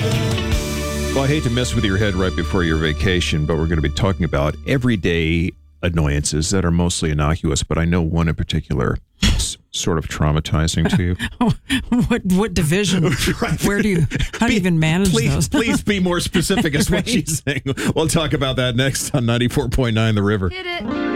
Well, I hate to mess with your head right before your vacation, but we're going to be talking about everyday annoyances that are mostly innocuous, but I know one in particular is sort of traumatizing to you. What division? Right. How do you even manage those? Please be more specific is what she's saying. We'll talk about that next on 94.9 The River. Hit it.